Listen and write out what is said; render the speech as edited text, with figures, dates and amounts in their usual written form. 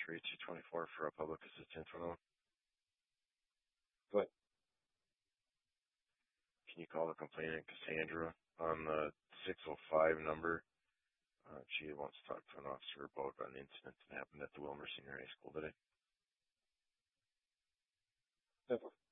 3224 for a public assistance phone. But Can you call the complainant Cassandra on the 605 number? She wants to talk to an officer about an incident that happened at the Wilmer Senior High School today. Definitely.